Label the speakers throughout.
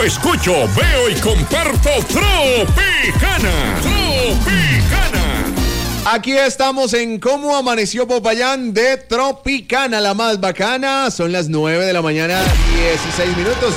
Speaker 1: Yo escucho, veo y comparto Tropicana.
Speaker 2: Aquí estamos en Cómo Amaneció Popayán de Tropicana, la más bacana. Son las 9 de la mañana, 16 minutos,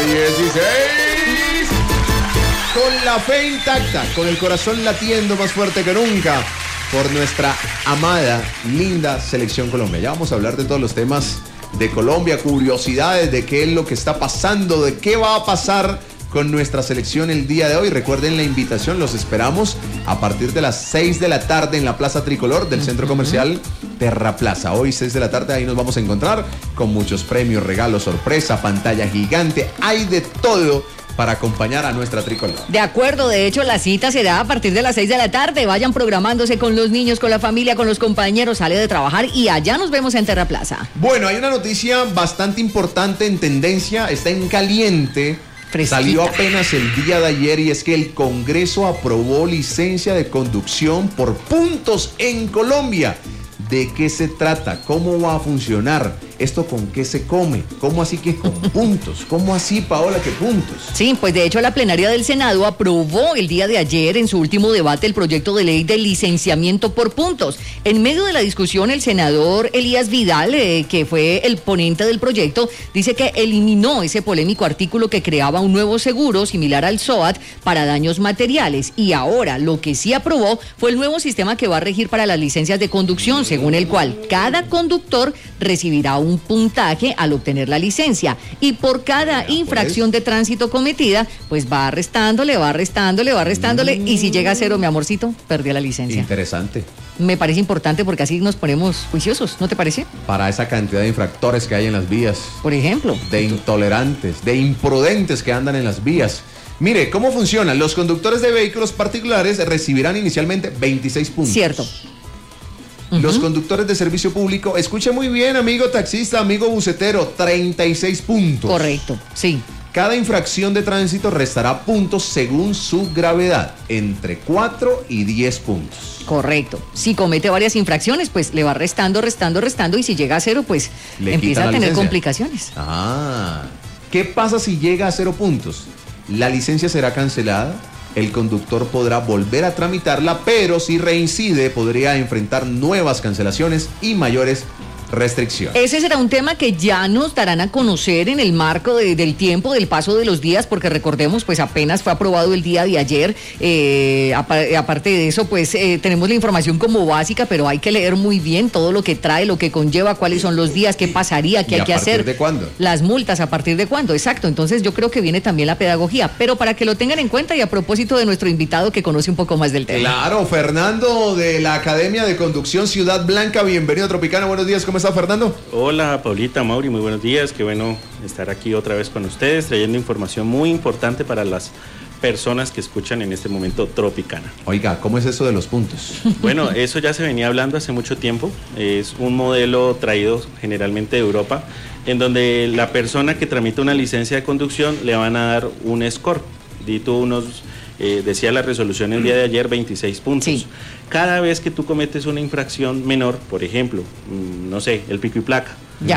Speaker 2: 9:16. Con la fe intacta, con el corazón latiendo más fuerte que nunca por nuestra amada, linda Selección Colombia. Ya vamos a hablar de todos los temas de Colombia, curiosidades de qué es lo que está pasando, de qué va a pasar con nuestra selección el día de hoy. Recuerden la invitación, los esperamos a partir de las 6 de la tarde en la Plaza Tricolor del Centro Comercial Terraplaza. Hoy 6 de la tarde, ahí nos vamos a encontrar con muchos premios, regalos, sorpresa, pantalla gigante, hay de todo para acompañar a nuestra tricolor.
Speaker 3: De acuerdo, de hecho la cita será a partir de las 6 de la tarde. Vayan programándose con los niños, con la familia, con los compañeros, sale de trabajar y allá nos vemos en Terraplaza.
Speaker 2: Bueno, hay una noticia bastante importante en tendencia, está en caliente. Fresquita. Salió apenas el día de ayer y es que el Congreso aprobó licencia de conducción por puntos en Colombia. ¿De qué se trata? ¿Cómo va a funcionar? ¿Esto con qué se come? ¿Cómo así que con puntos? ¿Cómo así, Paola, que puntos?
Speaker 3: Sí, pues de hecho la plenaria del Senado aprobó el día de ayer en su último debate el proyecto de ley de licenciamiento por puntos. En medio de la discusión, el senador Elías Vidal, que fue el ponente del proyecto, dice que eliminó ese polémico artículo que creaba un nuevo seguro similar al SOAT para daños materiales. Y ahora lo que sí aprobó fue el nuevo sistema que va a regir para las licencias de conducción, según el cual cada conductor recibirá un puntaje al obtener la licencia y por cada infracción de tránsito cometida, pues va restándole y si llega a 0, mi amorcito, perdió la licencia.
Speaker 2: Interesante.
Speaker 3: Me parece importante porque así nos ponemos juiciosos, ¿no te parece?
Speaker 2: Para esa cantidad de infractores que hay en las vías.
Speaker 3: Por ejemplo.
Speaker 2: De intolerantes, de imprudentes que andan en las vías. Mire, ¿cómo funciona? Los conductores de vehículos particulares recibirán inicialmente 26 puntos.
Speaker 3: Cierto.
Speaker 2: Los conductores de servicio público, escuche muy bien, amigo taxista, amigo bucetero, 36 puntos.
Speaker 3: Correcto, sí.
Speaker 2: Cada infracción de tránsito restará puntos según su gravedad, entre 4 y 10 puntos.
Speaker 3: Correcto. Si comete varias infracciones, pues le va restando y si llega a 0, pues empieza a tener complicaciones.
Speaker 2: ¿Qué pasa si llega a 0 puntos? La licencia será cancelada. El conductor podrá volver a tramitarla, pero si reincide podría enfrentar nuevas cancelaciones y mayores restricciones.
Speaker 3: Ese será un tema que ya nos darán a conocer en el marco del tiempo, del paso de los días, porque recordemos, pues apenas fue aprobado el día de ayer. Aparte de eso, pues tenemos la información como básica, pero hay que leer muy bien todo lo que trae, lo que conlleva, cuáles son los días, qué pasaría, qué hay que hacer.
Speaker 2: ¿A partir de cuándo?
Speaker 3: Las multas, ¿a partir de cuándo? Exacto. Entonces yo creo que viene también la pedagogía, pero para que lo tengan en cuenta y a propósito de nuestro invitado que conoce un poco más del tema.
Speaker 2: Claro, Fernando de la Academia de Conducción Ciudad Blanca, bienvenido a Tropicana, buenos días, ¿cómo está, Fernando?
Speaker 4: Hola, Paulita, Mauri, muy buenos días. Qué bueno estar aquí otra vez con ustedes, trayendo información muy importante para las personas que escuchan en este momento Tropicana.
Speaker 2: Oiga, ¿cómo es eso de los puntos?
Speaker 4: Bueno, eso ya se venía hablando hace mucho tiempo. Es un modelo traído generalmente de Europa, en donde la persona que tramita una licencia de conducción le van a dar un score. Decía la resolución el día de ayer, 26 puntos. Sí. Cada vez que tú cometes una infracción menor, por ejemplo, no sé, el pico y placa,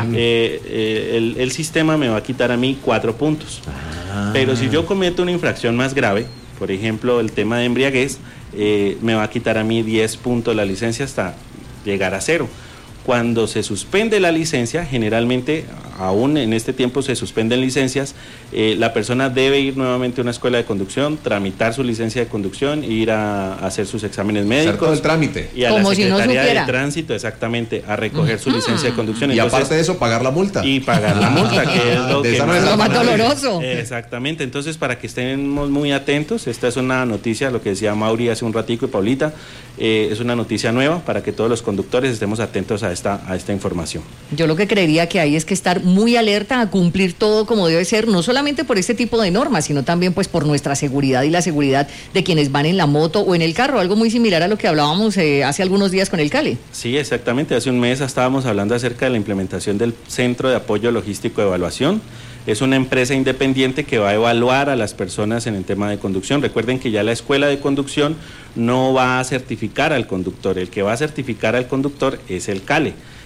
Speaker 4: el sistema me va a quitar a mí 4 puntos. Pero si yo cometo una infracción más grave, por ejemplo, el tema de embriaguez, me va a quitar a mí 10 puntos la licencia hasta llegar a 0. Cuando se suspende la licencia, generalmente, aún en este tiempo se suspenden licencias, la persona debe ir nuevamente a una escuela de conducción, tramitar su licencia de conducción, ir a hacer sus exámenes médicos.
Speaker 2: Hacer todo el trámite.
Speaker 4: Y a como la Secretaría de Tránsito, exactamente, a recoger su licencia de conducción.
Speaker 2: Y entonces, aparte de eso, pagar la multa.
Speaker 4: Y pagar la multa, que es lo que
Speaker 3: es lo más doloroso.
Speaker 4: Exactamente, entonces para que estemos muy atentos, esta es una noticia, lo que decía Mauri hace un ratico y Paulita, es una noticia nueva para que todos los conductores estemos atentos a esta información.
Speaker 3: Yo lo que creería que hay es que estar muy alerta a cumplir todo como debe ser, no solamente por este tipo de normas, sino también pues por nuestra seguridad y la seguridad de quienes van en la moto o en el carro, algo muy similar a lo que hablábamos hace algunos días con el Cale.
Speaker 4: Sí, exactamente, hace un mes estábamos hablando acerca de la implementación del Centro de Apoyo Logístico de Evaluación. Es una empresa independiente que va a evaluar a las personas en el tema de conducción. Recuerden que ya la escuela de conducción no va a certificar al conductor, el que va a certificar al conductor es el CALE.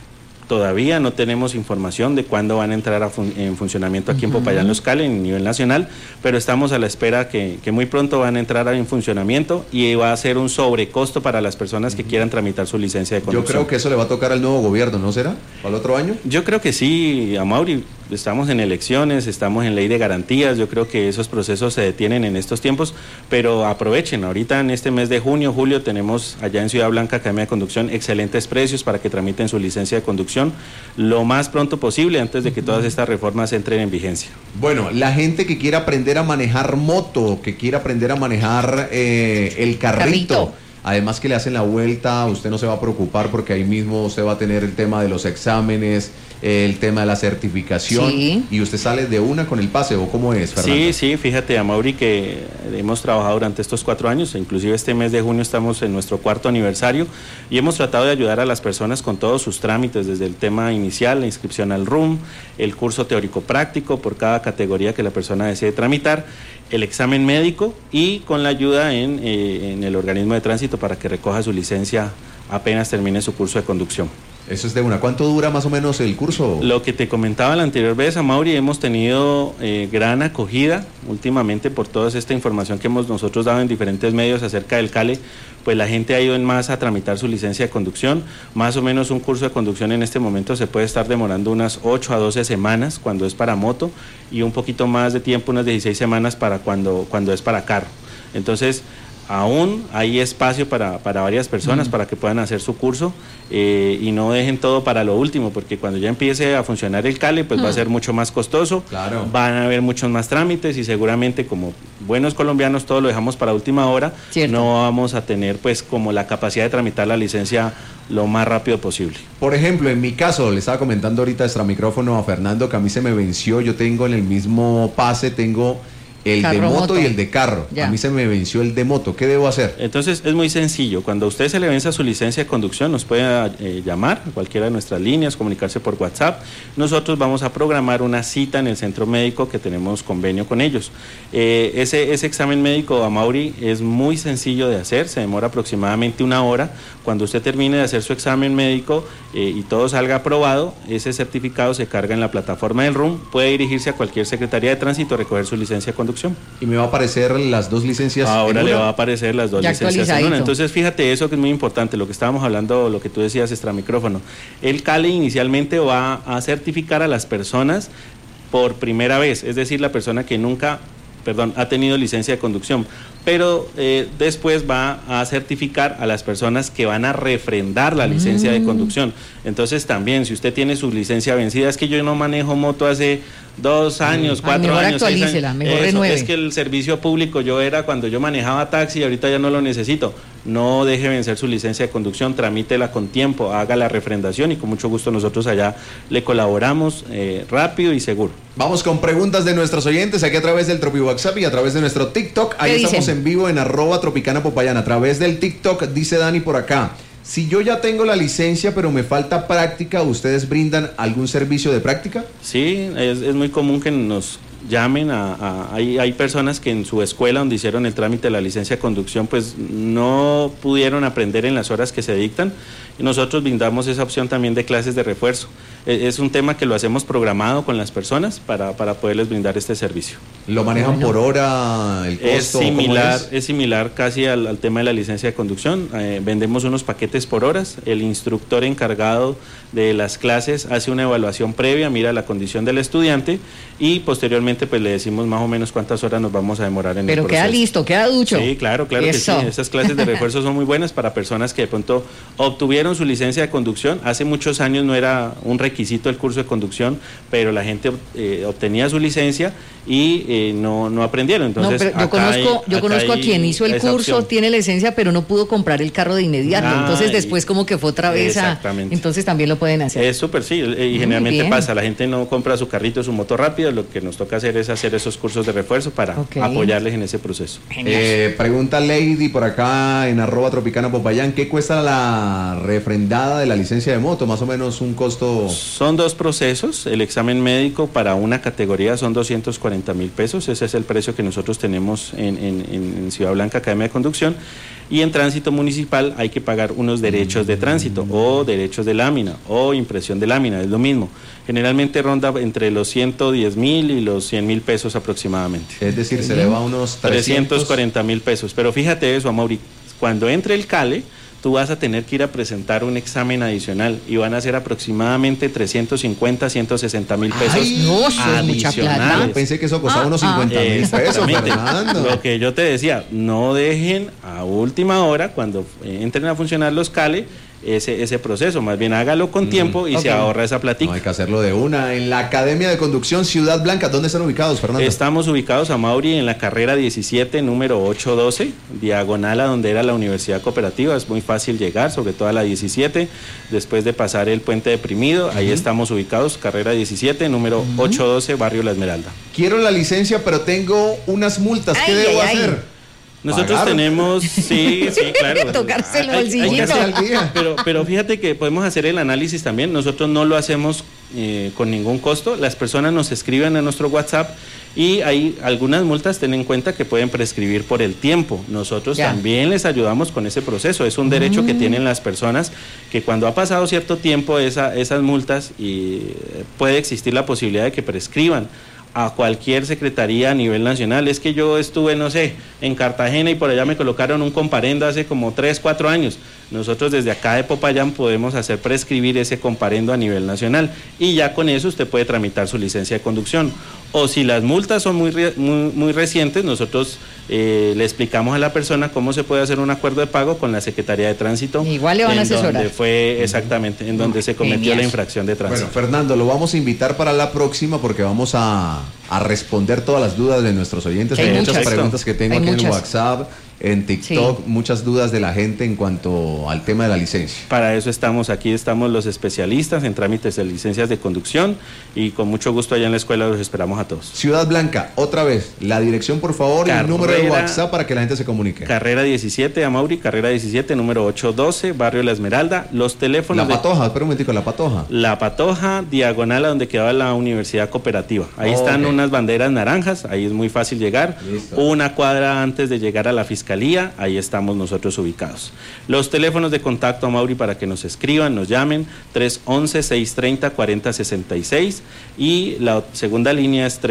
Speaker 4: todavía no tenemos información de cuándo van a entrar en funcionamiento aquí en Popayán los CALE en nivel nacional, pero estamos a la espera que muy pronto van a entrar en funcionamiento y va a ser un sobrecosto para las personas que quieran tramitar su licencia de conducción.
Speaker 2: Yo creo que eso le va a tocar al nuevo gobierno, ¿no será? ¿Para el otro año?
Speaker 4: Yo creo que sí, Amaury. Estamos en elecciones, estamos en ley de garantías, yo creo que esos procesos se detienen en estos tiempos, pero aprovechen, ahorita en este mes de junio, julio, tenemos allá en Ciudad Blanca, Academia de Conducción, excelentes precios para que tramiten su licencia de conducción lo más pronto posible antes de que todas estas reformas entren en vigencia.
Speaker 2: Bueno, la gente que quiera aprender a manejar moto, que quiera aprender a manejar el carrito. Además que le hacen la vuelta, usted no se va a preocupar porque ahí mismo usted va a tener el tema de los exámenes, el tema de la certificación, y usted sale de una con el pase, ¿o cómo es, Fernando?
Speaker 4: Sí, fíjate, Amaury, que hemos trabajado durante estos 4 años, inclusive este mes de junio estamos en nuestro 4º aniversario y hemos tratado de ayudar a las personas con todos sus trámites, desde el tema inicial, la inscripción al RUM, el curso teórico práctico por cada categoría que la persona desee tramitar, el examen médico y con la ayuda en el organismo de tránsito para que recoja su licencia apenas termine su curso de conducción.
Speaker 2: Eso es de una. ¿Cuánto dura más o menos el curso?
Speaker 4: Lo que te comentaba la anterior vez, Amaury, hemos tenido gran acogida últimamente por toda esta información que hemos nosotros dado en diferentes medios acerca del CALE, pues la gente ha ido en masa a tramitar su licencia de conducción. Más o menos un curso de conducción en este momento se puede estar demorando unas 8 a 12 semanas cuando es para moto y un poquito más de tiempo, unas 16 semanas para cuando es para carro. Entonces, aún hay espacio para varias personas para que puedan hacer su curso y no dejen todo para lo último, porque cuando ya empiece a funcionar el CALE, pues va a ser mucho más costoso, van a haber muchos más trámites y seguramente como buenos colombianos todo lo dejamos para última hora, no vamos a tener pues como la capacidad de tramitar la licencia lo más rápido posible.
Speaker 2: Por ejemplo, en mi caso, le estaba comentando ahorita extra micrófono a Fernando que a mí se me venció, yo tengo en el mismo pase, tengo el carro, de moto y el de carro. A mí se me venció el de moto. ¿Qué debo hacer?
Speaker 4: Entonces es muy sencillo. Cuando a usted se le venza su licencia de conducción, nos puede llamar a cualquiera de nuestras líneas, comunicarse por WhatsApp. Nosotros vamos a programar una cita en el centro médico que tenemos convenio con ellos. Ese examen médico, Amaury, es muy sencillo de hacer. Se demora aproximadamente 1 hora. Cuando usted termine de hacer su examen médico y todo salga aprobado, ese certificado se carga en la plataforma del RUM. Puede dirigirse a cualquier Secretaría de Tránsito a recoger su licencia de conducción.
Speaker 2: ¿Y me va a aparecer las 2 licencias
Speaker 4: ahora
Speaker 2: en una?
Speaker 4: Le va a aparecer las 2 licencias en una. Entonces fíjate eso que es muy importante, lo que estábamos hablando, lo que tú decías extra micrófono. El CALE inicialmente va a certificar a las personas por primera vez, es decir, la persona que nunca ha tenido licencia de conducción, pero después va a certificar a las personas que van a refrendar la licencia de conducción. Entonces también, si usted tiene su licencia vencida, es que yo no manejo moto hace 2 años, 4 años, 6 años.
Speaker 3: Mejor renueve.
Speaker 4: Es que el servicio público yo era cuando yo manejaba taxi y ahorita ya no lo necesito. No deje vencer su licencia de conducción, tramítela con tiempo, haga la refrendación y con mucho gusto nosotros allá le colaboramos rápido y seguro.
Speaker 2: Vamos con preguntas de nuestros oyentes aquí a través del Tropi WhatsApp y a través de nuestro TikTok. Ahí estamos en vivo en @Tropicana Popayán. A través del TikTok dice Dani por acá: si yo ya tengo la licencia pero me falta práctica, ¿ustedes brindan algún servicio de práctica?
Speaker 4: Sí, es muy común que nos llamen hay personas que en su escuela donde hicieron el trámite de la licencia de conducción pues no pudieron aprender en las horas que se dictan y nosotros brindamos esa opción también de clases de refuerzo. Es un tema que lo hacemos programado con las personas para poderles brindar este servicio.
Speaker 2: ¿Lo manejan por hora? ¿El costo?
Speaker 4: Es similar casi al tema de la licencia de conducción. Vendemos unos paquetes por horas. El instructor encargado de las clases hace una evaluación previa, mira la condición del estudiante y posteriormente pues le decimos más o menos cuántas horas nos vamos a demorar en el proceso.
Speaker 3: Pero queda listo, queda ducho.
Speaker 4: Sí, claro que sí. Esas clases de refuerzo son muy buenas para personas que de pronto obtuvieron su licencia de conducción. Hace muchos años no era un requisito el curso de conducción, pero la gente obtenía su licencia y no aprendieron. Entonces,
Speaker 3: no, pero yo conozco a quien hizo el curso, tiene licencia, pero no pudo comprar el carro de inmediato. Entonces después como que fue otra vez entonces también lo pueden hacer.
Speaker 4: Es súper, sí, y generalmente pasa, la gente no compra su carrito, su moto rápido, lo que nos toca hacer es hacer esos cursos de refuerzo para apoyarles en ese proceso.
Speaker 2: Pregunta Lady por acá en @Tropicana Popayán: ¿qué cuesta la refrendada de la licencia de moto? Más o menos un costo
Speaker 4: son dos procesos. El examen médico para una categoría son 240.000 pesos. Ese es el precio que nosotros tenemos en Ciudad Blanca, Academia de Conducción. Y en tránsito municipal hay que pagar unos derechos de tránsito o derechos de lámina o impresión de lámina, es lo mismo. Generalmente ronda entre los 110.000 y los 100.000 pesos aproximadamente.
Speaker 2: Es decir, se le va a unos
Speaker 4: 340.000 pesos. Pero fíjate eso, Amaury, cuando entre el CALE, tú vas a tener que ir a presentar un examen adicional y van a ser aproximadamente 350, 160.000 pesos.
Speaker 3: ¡Ay, no! Eso es mucha plata.
Speaker 2: Pensé que eso costaba unos 50.000 pesos, Fernando.
Speaker 4: Lo que yo te decía, no dejen a última hora, cuando entren a funcionar los CALE, ese proceso, más bien hágalo con tiempo y se ahorra esa platica.
Speaker 2: No, hay que hacerlo de una. En la Academia de Conducción Ciudad Blanca, ¿dónde están ubicados, Fernando?
Speaker 4: Estamos ubicados, Amaury, en la carrera 17, número 812, diagonal a donde era la Universidad Cooperativa. Es muy fácil llegar, sobre todo a la 17, después de pasar el Puente Deprimido. Ahí estamos ubicados, carrera 17, número 812, barrio La Esmeralda.
Speaker 2: Quiero la licencia, pero tengo unas multas. ¿Qué debo hacer?
Speaker 4: Nosotros
Speaker 2: ¿pagar?
Speaker 4: Tenemos, sí, claro.
Speaker 3: Tocárselo al bolsillito.
Speaker 4: Pero fíjate que podemos hacer el análisis también. Nosotros no lo hacemos con ningún costo. Las personas nos escriben a nuestro WhatsApp y hay algunas multas, ten en cuenta que pueden prescribir por el tiempo. Nosotros también les ayudamos con ese proceso. Es un derecho que tienen las personas que cuando ha pasado cierto tiempo esas multas y puede existir la posibilidad de que prescriban a cualquier secretaría a nivel nacional. Es que yo estuve, no sé, en Cartagena y por allá me colocaron un comparendo hace como 3, 4 años. Nosotros desde acá de Popayán podemos hacer prescribir ese comparendo a nivel nacional y ya con eso usted puede tramitar su licencia de conducción. O si las multas son muy recientes, nosotros le explicamos a la persona cómo se puede hacer un acuerdo de pago con la Secretaría de Tránsito.
Speaker 3: Igual le van a asesorar.
Speaker 4: Donde fue exactamente, en donde se cometió la infracción de tránsito.
Speaker 2: Bueno, Fernando, lo vamos a invitar para la próxima porque vamos a responder todas las dudas de nuestros oyentes. Hay muchas preguntas que tengo aquí en WhatsApp, en TikTok, muchas dudas de la gente en cuanto al tema de la licencia.
Speaker 4: Para eso estamos aquí, estamos los especialistas en trámites de licencias de conducción y con mucho gusto allá en la escuela los esperamos a todos.
Speaker 2: Ciudad Blanca, otra vez, la dirección por favor y el número de WhatsApp para que la gente se comunique.
Speaker 4: Carrera 17, Amaury, carrera 17, número 812, barrio La Esmeralda, los teléfonos...
Speaker 2: La Patoja, espera un momentico, La Patoja.
Speaker 4: La Patoja, diagonal a donde quedaba la Universidad Cooperativa. Ahí están unas banderas naranjas, ahí es muy fácil llegar. Listo. Una cuadra antes de llegar a la Fiscalía, ahí estamos nosotros ubicados. Los teléfonos de contacto, Amaury, para que nos escriban, nos llamen, 311-630-4066 y la segunda línea es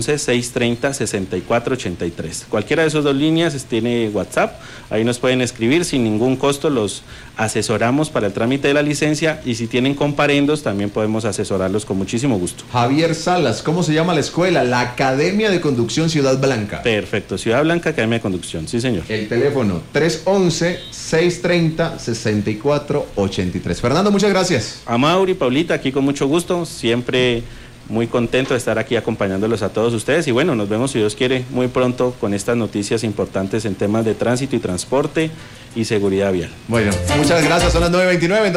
Speaker 4: 311-630-6483. Cualquiera de esas dos líneas tiene WhatsApp, ahí nos pueden escribir sin ningún costo, los asesoramos para el trámite de la licencia y si tienen comparendos también podemos asesorarlos con muchísimo gusto.
Speaker 2: Javier Salas, ¿cómo se llama la escuela? La Academia de Conducción Ciudad Blanca.
Speaker 4: Perfecto, Ciudad Blanca, Academia de Conducción, sí señor.
Speaker 2: El teléfono 311-630-6483. Fernando, muchas gracias.
Speaker 4: Amaury, Paulita, aquí con mucho gusto, siempre muy contento de estar aquí acompañándolos a todos ustedes y bueno, nos vemos si Dios quiere muy pronto con estas noticias importantes en temas de tránsito y transporte y seguridad vial.
Speaker 2: Bueno, muchas gracias, son las 9:29.